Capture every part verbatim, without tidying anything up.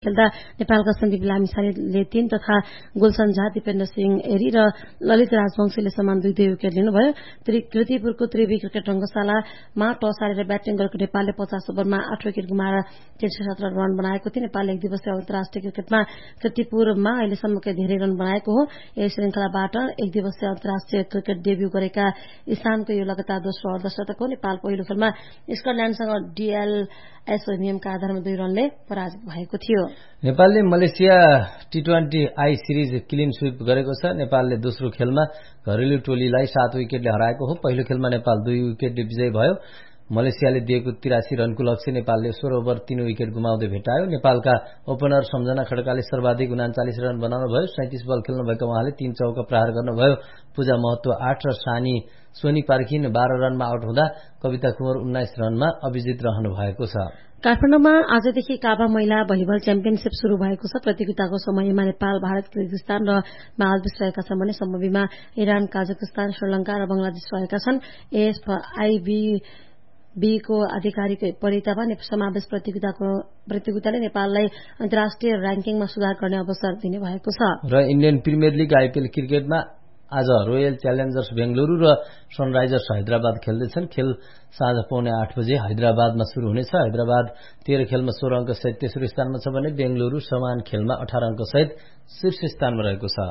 खेल्दा नेपालका सन्दीप लामिछानेले तीन तथा गुलसन झा, दिपेन्द्र सिंह एरी र ललित राजवंशीले समान दुई दुई विकेट लिनुभयो। कृतिपुरको त्रिवी क्रिकेट रंगशालामा टस हारेर ब्याटिङ गरेको नेपालले पचास ओभरमा आठ विकेट गुमाएर तीन सय सत्र रन बनाएको थियो। नेपालले एक दिवसीय अन्तर्राष्ट्रिय क्रिकेटमा कृतिपुरमा अहिलेसम्मकै धेरै रन बनाएको हो। यस श्रृंखलाबाट एक दिवसीय अन्तर्राष्ट्रिय क्रिकेट डेब्यू गरेका इशानको यो लगातार दोस्रो अर्धशतक हो। नेपाल पहिलो खेलमा स्कटल्याण्डसँग डीएलएसओ नियमका आधारमा दुई रनले पराजित भएको थियो। नेपालले Malaysia T twenty I series clean SVEEP गरेको छ। नेपालले दोस्रो खेलमा घरेलु टोलीलाई सात विकेटले हराएको हो। पहिलो खेलमा नेपाल दुई विकेटले विजयी भयो। मलेसियाले दिएको तिरासी रनको लक्ष्य नेपालले सोह्र ओभर तीन विकेट गुमाउँदै भेटायो। नेपालका ओपनर सम्झना खड्काले सर्वाधिक उनाचालिस रन बनाउनु भयो। सैंतिस बल खेल्नुभएका उहाँले तीन चौका प्रहार गर्नुभयो। पूजा महत्व आठ र सानी सोनी पार्खिन बाह्र रनमा आउट हुँदा कविता कुँवर उन्नाइस रनमा अविजित रहनु भएको छ। काठमाडौँमा आजदेखि काबा महिला भलिबल च्याम्पियनशीप शुरू भएको छ। प्रतियोगिताको समयमा नेपाल, भारत, किर्गिस्तान र मालदिव रहेका छन् भने समूहमा इरान, काजाकिस्तान, श्रीलंका र बंगलादेश रहेका छन्। एफआईबी बीको आधिकारिक परितामा समावेश प्रतियोगिताको प्रतियोगिताले नेपाललाई अन्तर्राष्ट्रिय र्याङ्किङमा सुधार गर्ने अवसर दिने भएको छ। र इन्डियन प्रिमियर लिग आईपीएल क्रिकेटमा आज रोयल च्यालेन्जर्स बेंगलुरू र सनराइजर्स हैदराबाद खेल्दैछन्। खेल साँझ पौने आठ बजे हैदराबादमा शुरू हुनेछ। हैदराबाद तेह्र खेलमा सोह्र अंक सहित तेस्रो स्थानमा छ भने बेंगलुरू समान खेलमा अठार अंक सहित शीर्ष स्थानमा रहेको छ।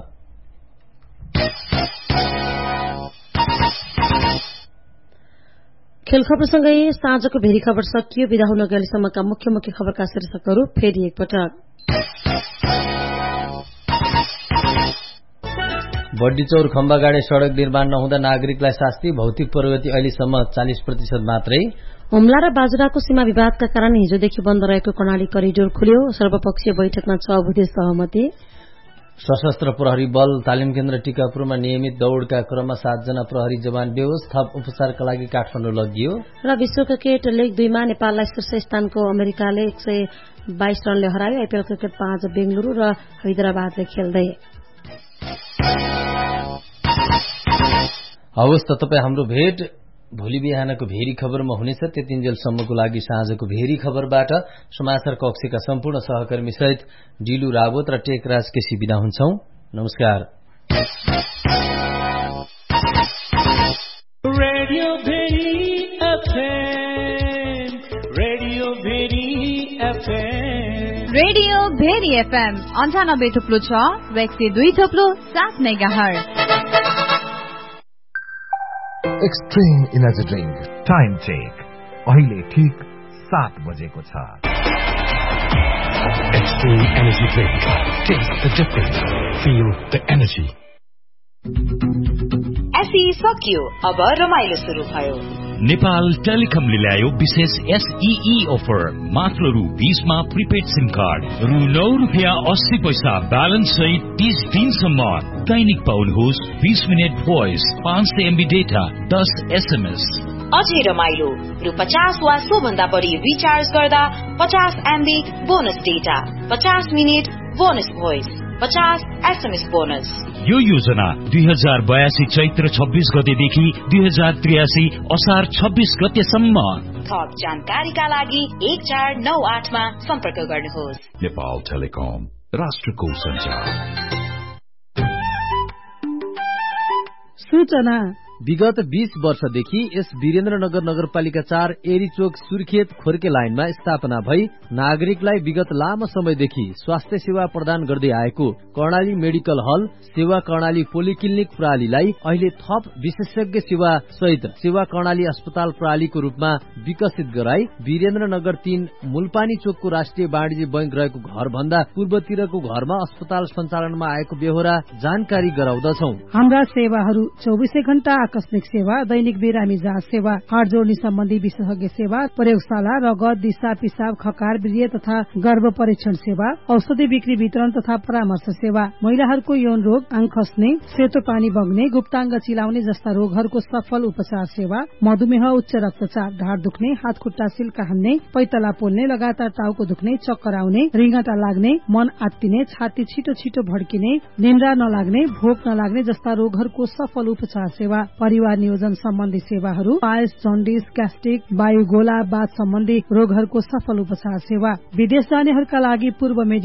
खेल खबरसँगै साँझको भेरी खबर सकियो। बिदा हुन गएसम्मका मुख्य मुख्य खबरका शीर्षकहरू फेरि एकपटक। बड्डीचौर खम्बागाडे सड़क निर्माण नहुँदा नागरिकलाई शास्ति। भौतिक प्रगति अहिलेसम्म चालीस प्रतिशत मात्रै। हुम्ला र बाजुराको सीमा विवादका कारण हिजोदेखि बन्द रहेको कर्णाली करिडोर खुल्यो। सर्वपक्षीय बैठकमा छ बुधे सहमति। सशस्त्र प्रहरी बल तालिम केन्द्र टिकापुरमा नियमित दौड़का क्रममा सातजना प्रहरी जवान बेहोस। थप उपचारका लागि काठमाडौँ लगियो। र विश्व क्रिकेट लिग दुईमा नेपाललाई शीर्ष स्थानको अमेरिकाले एक सय बाइस रनले हरायो। आईपीएल क्रिकेटमा आज बेंगलुरू र हैदराबादले खेल्दै। हवस् त तपाईँ हाम्रो भेट भोलि बिहानको भेरी खबरमा हुनेछ। त्यतिन्जेलसम्मको लागि साँझको भेरी खबरबाट समाचार कक्षका सम्पूर्ण सहकर्मी सहित डिलु रावत र टेकराज केसी बिदा हुन्छौं। नमस्कार। Radio very FM, radio very FM, radio very FM अन्ठानब्बे थुप्लो छ व्यक्ति दुई थुप्लो सात megahertz. Extreme energy drink time check अहिले ठीक सात बजेको छ। Extreme energy drink, test the difference, feel the energy. एसई सकियो, अब रमाइलो शुरू भयो। नेपाल टेलिकमले ल्यायो विशेष एसईई अफर। मात्र रु बीसमा प्रिपेड सिम कार्ड, रु नौ रुपियाँ अस्सी पैसा ब्यालेन्स सहित तीस दिनसम्म दैनिक पाउनुहोस् बीस मिनट भोइस, पाँच सय एमबी डेटा, दस एसएमएस। अझै रमाइलो, रु पचास वा सो भन्दा बढी रिचार्ज गर्दा पचास एमबी बोनस डेटा, पचास मिनट बोनस भोइस, पचास एसएमएस बोनस। यो योजना दुई हजार बयासी चैत्र छब्बीस गतेदेखि दुई हजार त्रियासी असार छब्बीस गतेसम्म। थप जानकारीका लागि एक चार नौ आठमा सम्पर्क गर्नुहोस्। नेपाल टेलिकम, राष्ट्रको सञ्चार। सूचना विगत बीस वर्षदेखि यस वीरेन्द्रनगर नगरपालिका चार एरीचोक सुर्खेत खोर्के लाइनमा स्थापना भई नागरिकलाई विगत लामो समयदेखि स्वास्थ्य सेवा प्रदान गर्दै आएको कर्णाली मेडिकल हल सेवा कर्णाली पोलिक्लिनिक प्रणालीलाई अहिले थप विशेषज्ञ सेवा सहित सेवा कर्णाली अस्पताल प्रणालीको रूपमा विकसित गराई वीरेन्द्रनगर तीन मूलपानी चोकको राष्ट्रिय वाणिज्य बैंक रहेको घर भन्दा पूर्वतिरको घरमा अस्पताल सञ्चालनमा आएको बेहोरा जानकारी गराउँदछौ। हाम्रा सेवाहरू चौबिसै घण्टा आकस्मिक सेवा, दैनिक बिरामी जाँच सेवा, हाड जोड्ने सम्बन्धी विशेषज्ञ सेवा, प्रयोगशाला, रगत, दिशा पिसाब, खकार, वीर्य तथा गर्भ परीक्षण सेवा, औषधि बिक्री वितरण तथा परामर्श सेवा, महिलाहरूको यौन रोग, आङ खस्ने, सेतो पानी बग्ने, गुप्ताङ्ग चिलाउने जस्ता रोगहरूको सफल उपचार सेवा, मधुमेह, उच्च रक्तचाप, ढाड दुख्ने, हात खुट्टा सिल्का हान्ने, पैतला पोल्ने, लगातार टाउको दुख्ने, चक्कर आउने, रिङ्गटा लाग्ने, मन आत्तिने, छाती छिटो छिटो भड्किने, निन्द्रा नलाग्ने, भोक नलाग्ने जस्ता रोगहरूको सफल उपचार सेवा, परिवार नियोजन सम्बन्धी सेवाहरू, पायल्स, जन्डिस, ग्यास्ट्रिक, वायुगोला, बाथ सम्बन्धी रोगहरूको सफल उपचार सेवा, विदेश जानेहरूका लागि पूर्व